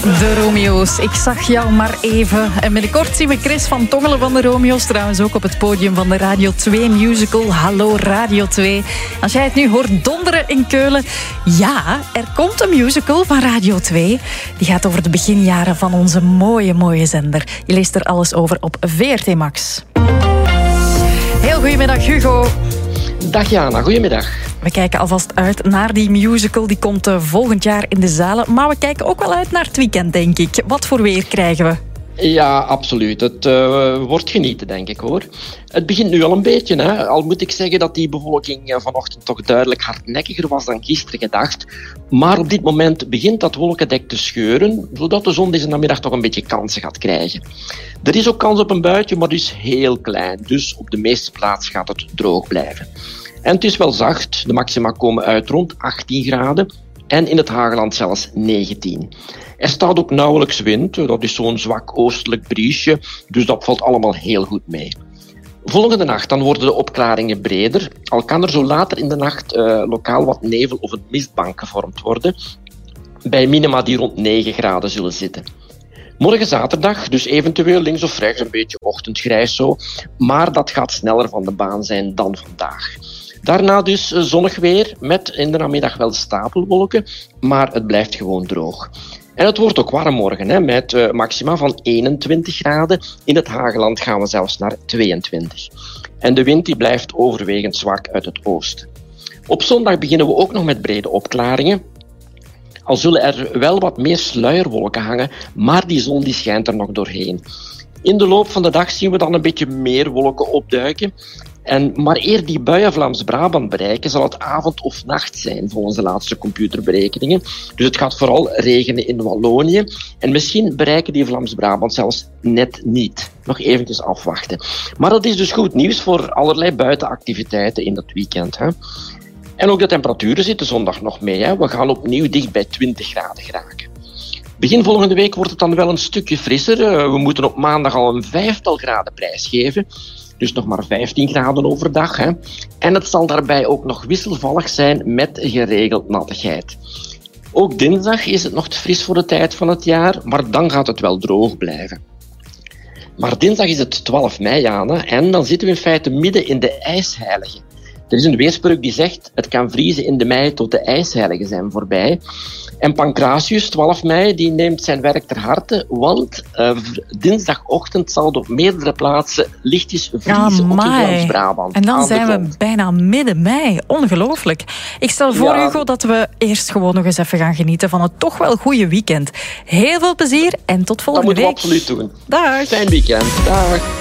De Romeo's. Ik zag jou maar even. En binnenkort zien we Chris van Tongelen van de Romeo's trouwens ook op het podium van de Radio 2 musical Hallo Radio 2. Als jij het nu hoort donderen in Keulen, ja, er komt een musical van Radio 2. Die gaat over de beginjaren van onze mooie zender. Je leest er alles over op VRT Max. Heel goedemiddag, Hugo. Dag Jana, goedemiddag. We kijken alvast uit naar die musical. Die komt volgend jaar in de zalen. Maar we kijken ook wel uit naar het weekend, denk ik. Wat voor weer krijgen we? Ja, absoluut. Het wordt genieten, denk ik, hoor. Het begint nu al een beetje, hè. Al moet ik zeggen dat die bevolking vanochtend toch duidelijk hardnekkiger was dan gisteren gedacht. Maar op dit moment begint dat wolkendek te scheuren, zodat de zon deze namiddag toch een beetje kansen gaat krijgen. Er is ook kans op een buitje, maar dus heel klein. Dus op de meeste plaatsen gaat het droog blijven. En het is wel zacht. De maxima komen uit rond 18 graden. En in het Hageland zelfs 19. Er staat ook nauwelijks wind. Dat is zo'n zwak oostelijk briesje. Dus dat valt allemaal heel goed mee. Volgende nacht dan worden de opklaringen breder. Al kan er zo later in de nacht lokaal wat nevel of een mistbank gevormd worden. Bij minima die rond 9 graden zullen zitten. Morgen zaterdag, dus eventueel links of rechts een beetje ochtendgrijs zo. Maar dat gaat sneller van de baan zijn dan vandaag. Daarna dus zonnig weer, met in de namiddag wel stapelwolken, maar het blijft gewoon droog. En het wordt ook warm morgen, hè, met maxima van 21 graden. In het Hageland gaan we zelfs naar 22. En de wind die blijft overwegend zwak uit het oosten. Op zondag beginnen we ook nog met brede opklaringen. Al zullen er wel wat meer sluierwolken hangen, maar die zon die schijnt er nog doorheen. In de loop van de dag zien we dan een beetje meer wolken opduiken. Maar eer die buien Vlaams-Brabant bereiken, zal het avond of nacht zijn, volgens de laatste computerberekeningen. Dus het gaat vooral regenen in Wallonië. En misschien bereiken die Vlaams-Brabant zelfs net niet. Nog eventjes afwachten. Maar dat is dus goed nieuws voor allerlei buitenactiviteiten in dat weekend, hè. En ook de temperaturen zitten zondag nog mee, hè. We gaan opnieuw dicht bij 20 graden geraken. Begin volgende week wordt het dan wel een stukje frisser. We moeten op maandag al een 5-tal graden prijsgeven. Dus nog maar 15 graden overdag. Hè. En het zal daarbij ook nog wisselvallig zijn met geregeld nattigheid. Ook dinsdag is het nog te fris voor de tijd van het jaar, maar dan gaat het wel droog blijven. Maar dinsdag is het 12 mei, Jana, en dan zitten we in feite midden in de ijsheilige. Er is een weerspreuk die zegt, het kan vriezen in de mei tot de ijsheiligen zijn voorbij. En Pancratius, 12 mei, die neemt zijn werk ter harte, want dinsdagochtend zal het op meerdere plaatsen lichtjes vriezen op Vlaams-Brabant. En dan zijn we bijna midden mei. Ongelooflijk. Ik stel voor, Hugo, dat we eerst gewoon nog eens even gaan genieten van het toch wel goede weekend. Heel veel plezier en tot volgende week. Dat moeten we absoluut doen. Dag. Fijn weekend. Dag.